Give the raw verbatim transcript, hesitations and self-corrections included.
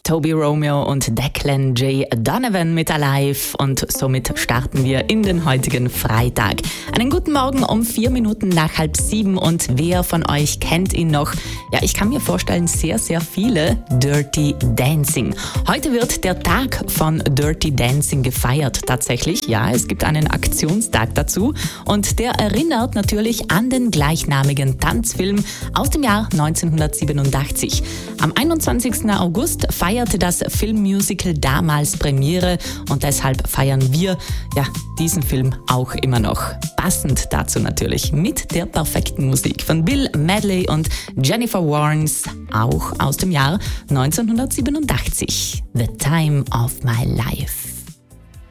Toby Romeo und Declan J. Donovan mit Alive und somit starten wir in den heutigen Freitag. Einen guten Morgen um vier Minuten nach halb sieben und wer von euch kennt ihn noch? Ja, ich kann mir vorstellen, sehr, sehr viele. Dirty Dancing. Heute wird der Tag von Dirty Dancing gefeiert tatsächlich. Ja, es gibt einen Aktionstag dazu und der erinnert natürlich an den gleichnamigen Tanzfilm aus dem Jahr neunzehnhundertsiebenundachtzig. Am einundzwanzigsten August feierte das Filmmusical damals Premiere und deshalb feiern wir ja diesen Film auch immer noch. Passend dazu natürlich mit der perfekten Musik von Bill Medley und Jennifer Warnes, auch aus dem Jahr neunzehnhundertsiebenundachtzig. The Time of My Life.